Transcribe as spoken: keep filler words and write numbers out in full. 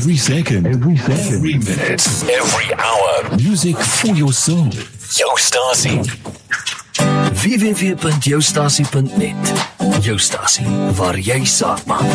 Every second, every second, every minute, every hour. Music for your soul. Jou stasie. w w w punt jou stasie punt net. Jou stasie waar jy saak maak.